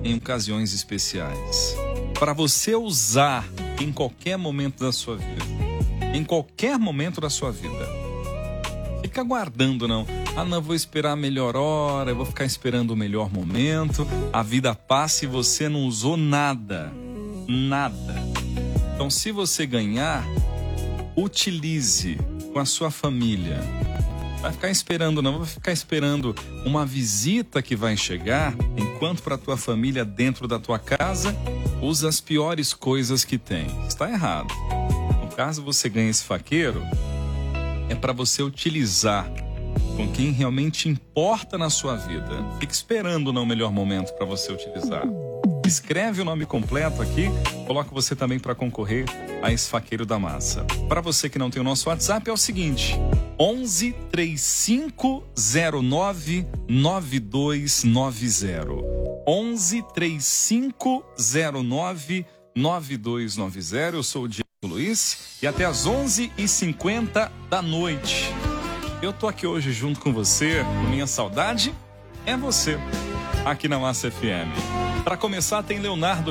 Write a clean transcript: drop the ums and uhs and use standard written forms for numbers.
em ocasiões especiais. Para você usar em qualquer momento da sua vida. Em qualquer momento da sua vida. Fica aguardando, não. Não, vou esperar a melhor hora, eu vou ficar esperando o melhor momento. A vida passa e você não usou nada. Nada. Então, se você ganhar, utilize com a sua família. Vai ficar esperando, não. Vai ficar esperando uma visita que vai chegar, enquanto para a tua família dentro da tua casa, usa as piores coisas que tem. Está errado. No caso, você ganha esse faqueiro, é para você utilizar com quem realmente importa na sua vida. Fique esperando no melhor momento para você utilizar. Escreve o nome completo aqui, coloca você também para concorrer a esse faqueiro da massa. Para você que não tem o nosso WhatsApp, é o seguinte: 11 3509 9290. 11 3509 9290. Eu sou o Diego Luiz e até às 11h50 da noite. Eu tô aqui hoje junto com você. Minha saudade é você, aqui na Massa FM. Para começar, tem Leonardo